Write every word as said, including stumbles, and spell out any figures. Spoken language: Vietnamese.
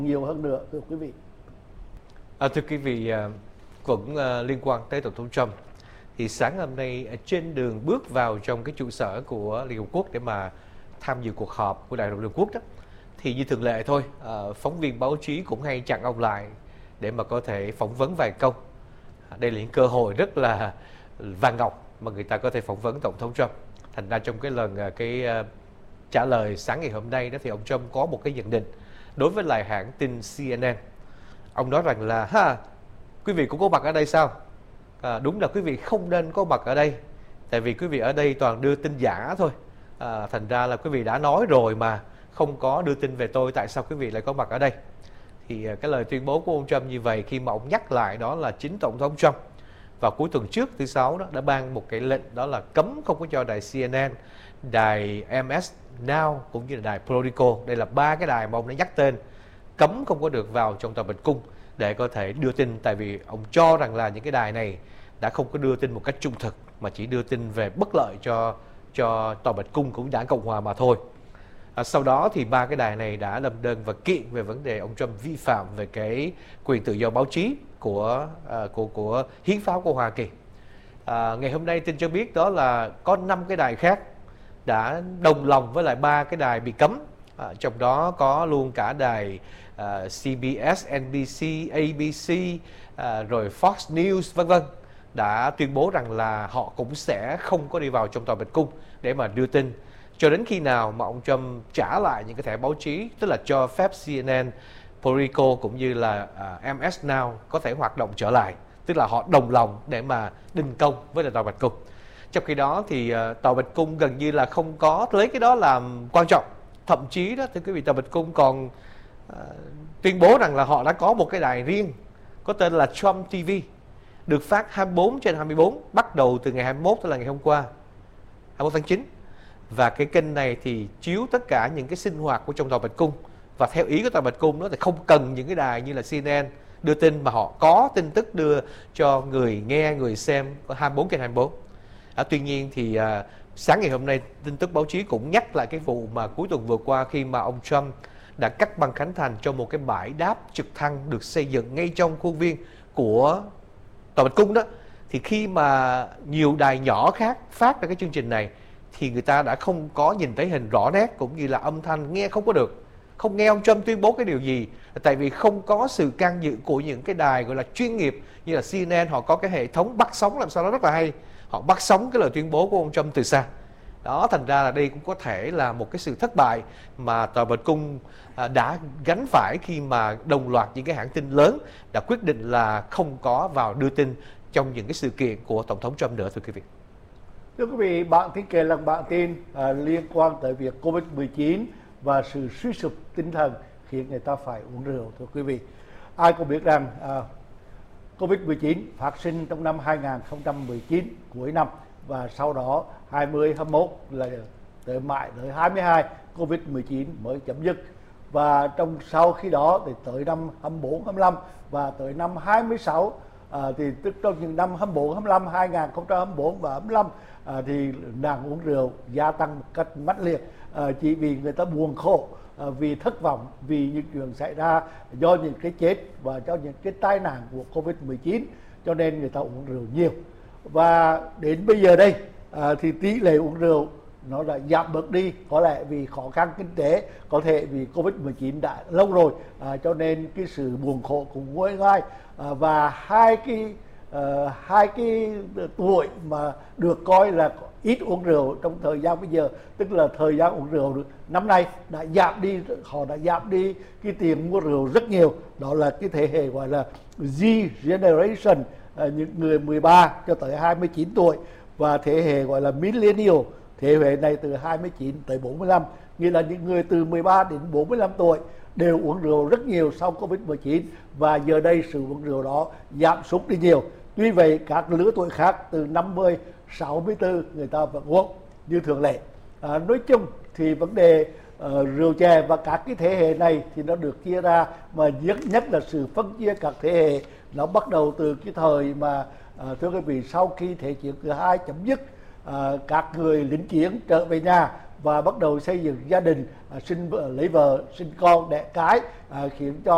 nhiều hơn nữa, thưa quý vị. À, thưa quý vị, vẫn uh, liên quan tới Tổng thống Trump, thì sáng hôm nay trên đường bước vào trong cái trụ sở của Liên Hợp Quốc để mà tham dự cuộc họp của Đại hội Liên Hợp Quốc đó, thì như thường lệ thôi, uh, phóng viên báo chí cũng hay chặn ông lại để mà có thể phỏng vấn vài câu. Đây là những cơ hội rất là vàng ngọc mà người ta có thể phỏng vấn Tổng thống Trump. Thành ra trong cái lần uh, cái uh, trả lời sáng ngày hôm nay đó, thì ông Trump có một cái nhận định đối với lại hãng tin C N N. Ông nói rằng là ha, quý vị cũng có mặt ở đây sao? À, đúng là quý vị không nên có mặt ở đây, tại vì quý vị ở đây toàn đưa tin giả thôi. À, thành ra là quý vị đã nói rồi mà không có đưa tin về tôi, tại sao quý vị lại có mặt ở đây? Thì cái lời tuyên bố của ông Trump như vậy, khi mà ông nhắc lại đó là chính Tổng thống Trump vào cuối tuần trước, thứ sáu đó, đã ban một cái lệnh đó là cấm không có cho đài C N N, đài M S Now cũng như là đài Politico, đây là ba cái đài mà ông đã nhắc tên, cấm không có được vào trong Tòa Bạch Cung để có thể đưa tin, tại vì ông cho rằng là những cái đài này đã không có đưa tin một cách trung thực, mà chỉ đưa tin về bất lợi cho cho Tòa Bạch Cung cũng đảng Cộng Hòa mà thôi. À, sau đó thì ba cái đài này đã lâm đơn và kiện về vấn đề ông Trump vi phạm về cái quyền tự do báo chí của uh, của của hiến pháp của Hoa Kỳ. À, ngày hôm nay tin cho biết đó là có năm cái đài khác đã đồng lòng với lại ba cái đài bị cấm. À, trong đó có luôn cả đài uh, C B S, N B C, A B C, uh, rồi Fox News vân vân, đã tuyên bố rằng là họ cũng sẽ không có đi vào trong Tòa Bạch Cung để mà đưa tin cho đến khi nào mà ông Trump trả lại những cái thẻ báo chí, tức là cho phép C N N, Politico cũng như là uh, M S Now có thể hoạt động trở lại, tức là họ đồng lòng để mà đình công với lại Tòa Bạch Cung. Trong khi đó thì uh, Tòa Bạch Cung gần như là không có lấy cái đó làm quan trọng. Thậm chí đó, thưa quý vị, Tòa Bạch Cung còn uh, tuyên bố rằng là họ đã có một cái đài riêng có tên là Trump T V, được phát hai mươi bốn trên hai mươi bốn, bắt đầu từ ngày hai mươi mốt, tức là ngày hôm qua, hai mươi mốt tháng chín. Và cái kênh này thì chiếu tất cả những cái sinh hoạt của trong Tòa Bạch Cung. Và theo ý của Tòa Bạch Cung đó thì không cần những cái đài như là C N N đưa tin, mà họ có tin tức đưa cho người nghe, người xem hai mươi bốn trên hai mươi bốn. À, tuy nhiên thì à, sáng ngày hôm nay tin tức báo chí cũng nhắc lại cái vụ mà cuối tuần vừa qua, khi mà ông Trump đã cắt băng khánh thành cho một cái bãi đáp trực thăng được xây dựng ngay trong khuôn viên của Tòa Bạch Cung đó. Thì khi mà nhiều đài nhỏ khác phát ra cái chương trình này thì người ta đã không có nhìn thấy hình rõ nét, cũng như là âm thanh nghe không có được, không nghe ông Trump tuyên bố cái điều gì, tại vì không có sự can dự của những cái đài gọi là chuyên nghiệp như là C N N. Họ có cái hệ thống bắt sóng làm sao đó rất là hay, họ bắt sóng cái lời tuyên bố của ông Trump từ xa đó. Thành ra là đây cũng có thể là một cái sự thất bại mà Tòa Bạch Cung đã gánh phải khi mà đồng loạt những cái hãng tin lớn đã quyết định là không có vào đưa tin trong những cái sự kiện của Tổng thống Trump nữa, thưa quý vị. Thưa quý vị, bản tin kể là bản tin à, liên quan tới việc Covid mười chín và sự suy sụp tinh thần khiến người ta phải uống rượu. Thưa quý vị, ai cũng biết rằng à, Covid mười chín phát sinh trong năm hai nghìn không trăm mười chín cuối năm, và sau đó hai mươi, hai mươi mốt là tới mãi tới hai mươi hai Covid mười chín mới chấm dứt. Và trong sau khi đó thì tới năm hai mươi bốn, hai mươi lăm và tới năm hai mươi sáu, à, thì tức trong những năm hai mươi bốn, hai mươi lăm, hai nghìn không trăm hai mươi bốn và hai mươi lăm à, thì nạn uống rượu gia tăng một cách mãnh liệt, à, chỉ vì người ta buồn khổ, à, vì thất vọng vì những chuyện xảy ra do những cái chết và do những cái tai nạn của Covid mười chín, cho nên người ta uống rượu nhiều. Và đến bây giờ đây à, thì tỷ lệ uống rượu nó đã giảm bớt đi, có lẽ vì khó khăn kinh tế, có thể vì Covid mười chín đã lâu rồi, à, cho nên cái sự buồn khổ cũng nguôi ngoai, à, và hai cái uh, hai cái tuổi mà được coi là ít uống rượu trong thời gian bây giờ, tức là thời gian uống rượu năm nay đã giảm đi, họ đã giảm đi cái tiền mua rượu rất nhiều. Đó là cái thế hệ gọi là Z Generation, à, những người mười ba cho tới hai mươi chín tuổi, và thế hệ gọi là Millennial, thế hệ này từ hai mươi chín tới bốn mươi lăm, nghĩa là những người từ mười ba đến bốn mươi lăm tuổi đều uống rượu rất nhiều sau Covid mười chín, và giờ đây sự uống rượu đó giảm sút đi nhiều. Tuy vậy các lứa tuổi khác từ năm mươi, sáu mươi tư người ta vẫn uống như thường lệ. À, nói chung thì vấn đề uh, rượu chè và các cái thế hệ này thì nó được chia ra, mà nhất nhất là sự phân chia các thế hệ nó bắt đầu từ cái thời mà uh, thưa quý vị, sau khi Thế chiến thứ hai chấm dứt, uh, các người lính chiến trở về nhà và bắt đầu xây dựng gia đình, uh, sinh lấy vợ, sinh con, đẻ cái, uh, khiến cho